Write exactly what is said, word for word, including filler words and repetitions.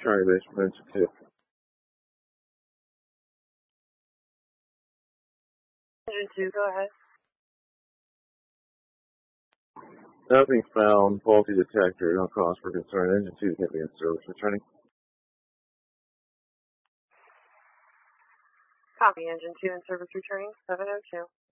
Charlie Base from engine two. Engine two, go ahead. Nothing found. Faulty detector. No cause for concern. Engine two can't be in service. Returning. Copy, engine two in service returning, seven oh two.